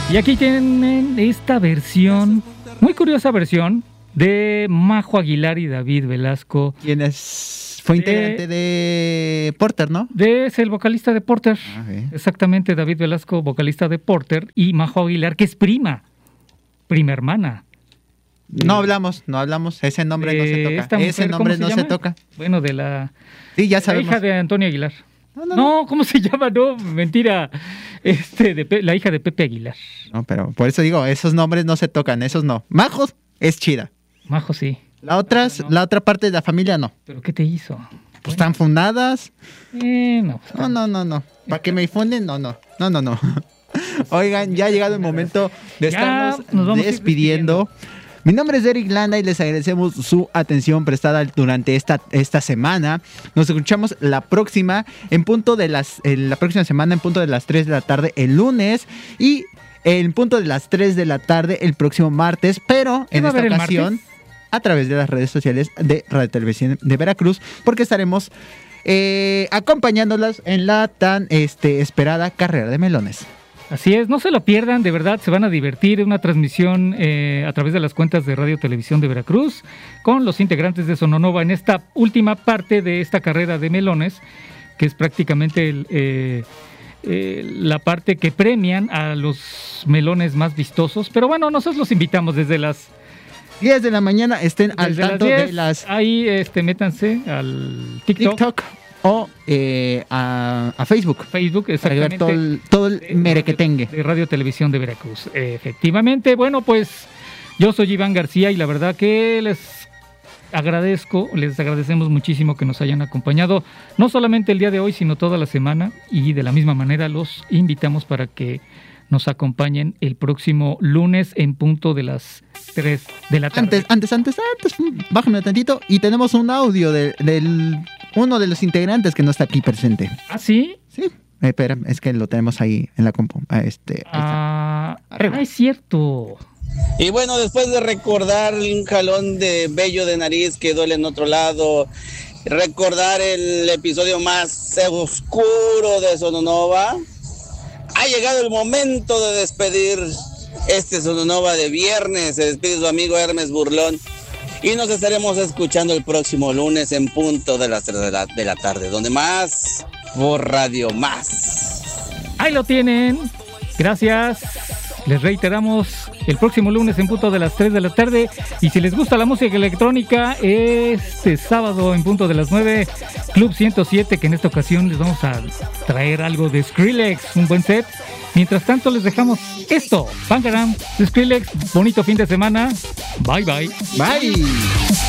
Y aquí tienen esta versión, muy curiosa versión, de Majo Aguilar y David Velasco. ¿Quién es? Fue integrante de Porter, ¿no? Es el vocalista de Porter. Okay. Exactamente, David Velasco, vocalista de Porter, y Majo Aguilar, que es prima hermana. No hablamos, ese nombre no se toca. Ese nombre no se toca. Bueno, de la, sí, ya sabemos. La hija de Antonio Aguilar. No, ¿cómo se llama? No, mentira. La hija de Pepe Aguilar. No, pero por eso digo, esos nombres no se tocan, esos no. Majo es chida. Majo sí. La otra parte de la familia no. ¿Pero qué te hizo? Pues están fundadas. No. ¿Para que me difunden? No. Oigan, ya ha llegado el momento de estarnos despidiendo. Mi nombre es Eric Landa y les agradecemos su atención prestada durante esta semana. Nos escuchamos la próxima la próxima semana en punto de las 3 de la tarde el lunes y en punto de las 3 de la tarde el próximo martes, pero en esta ocasión a través de las redes sociales de Radio Televisión de Veracruz, porque estaremos acompañándolas en la tan esperada carrera de melones. Así es, no se lo pierdan, de verdad se van a divertir. Una transmisión a través de las cuentas de Radio Televisión de Veracruz con los integrantes de Sononova en esta última parte de esta carrera de melones, que es prácticamente la parte que premian a los melones más vistosos. Pero bueno, nosotros los invitamos desde las 10 de la mañana, estén al tanto de las... Ahí métanse al TikTok. O a Facebook. Facebook, exactamente. Para ver todo el merequetengue. De Radio Televisión de Veracruz. Efectivamente, bueno, pues yo soy Iván García y la verdad que les agradecemos muchísimo que nos hayan acompañado, no solamente el día de hoy, sino toda la semana, y de la misma manera los invitamos para que nos acompañen el próximo lunes en punto de las 3 de la tarde. Antes, bájame tantito y tenemos un audio del uno de los integrantes que no está aquí presente. ¿Ah, sí? Sí. Espera, es que lo tenemos ahí en la compu. Es cierto. Y bueno, después de recordar un jalón de vello de nariz que duele en otro lado, recordar el episodio más oscuro de Sononova, ha llegado el momento de despedir Sononova de viernes. Se despide su amigo Hermes Burlón y nos estaremos escuchando el próximo lunes en punto de las 3 de la tarde. Donde más, por Radio Más. Ahí lo tienen. Gracias. Les reiteramos el próximo lunes en punto de las 3 de la tarde. Y si les gusta la música electrónica, este sábado en punto de las 9, Club 107, que en esta ocasión les vamos a traer algo de Skrillex, un buen set. Mientras tanto les dejamos esto, Bangaram de Skrillex. Bonito fin de semana. Bye. Bye.